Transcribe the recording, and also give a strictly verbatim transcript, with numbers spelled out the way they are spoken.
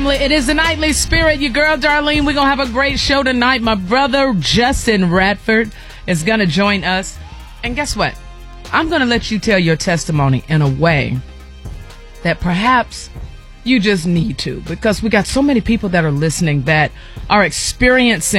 family. It is the Nightly Spirit. Your girl, Darlene. We're going to have a great show tonight. My brother, Justin Radford, is going to join us. And guess what? I'm going to let you tell your testimony in a way that perhaps you just need to, because we got so many people that are listening that are experiencing